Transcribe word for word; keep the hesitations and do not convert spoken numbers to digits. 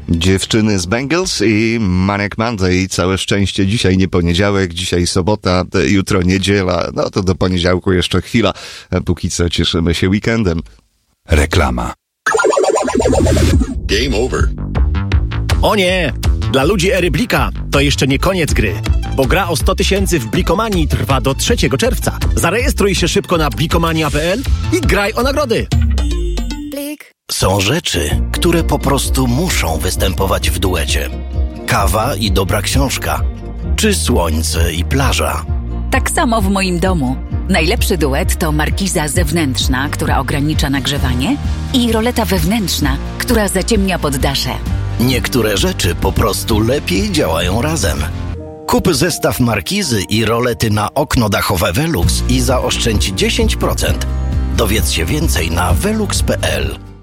Dziewczyny z Bengals i Manic Monday. Całe szczęście. Dzisiaj nie poniedziałek, dzisiaj sobota, jutro niedziela. No to do poniedziałku jeszcze chwila. Póki co cieszymy się weekendem. Reklama. Game over. O nie! Dla ludzi ery Blika to jeszcze nie koniec gry, bo gra o sto tysięcy w Blikomanii trwa do trzeciego czerwca. Zarejestruj się szybko na blikomania kropka p l i graj o nagrody. Blik. Są rzeczy, które po prostu muszą występować w duecie. Kawa i dobra książka, czy słońce i plaża. Tak samo w moim domu. Najlepszy duet to markiza zewnętrzna, która ogranicza nagrzewanie, i roleta wewnętrzna, która zaciemnia poddasze. Niektóre rzeczy po prostu lepiej działają razem. Kup zestaw markizy i rolety na okno dachowe Velux i zaoszczędź dziesięć procent. Dowiedz się więcej na velux kropka p l.